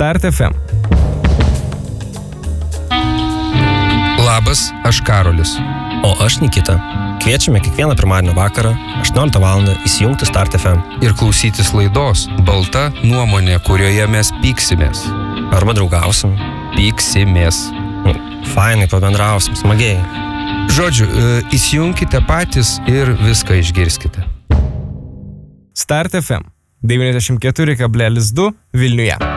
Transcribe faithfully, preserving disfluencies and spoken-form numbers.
Start F M. Labas, aš Karolis. O aš Nikita. Kviečiame kiekvieną pirmadienio vakarą aštuonioliktą valandą įsijungti Start F M. Ir klausytis laidos Balta nuomonė, kurioje mes pyksimės. Arba draugausim. Pyksimės. Nu, fainai pabendrausim, smagiai. Žodžiu, įsijunkite patys ir viską išgirskite. Start F M devyniasdešimt keturi kablelis du Vilniuje.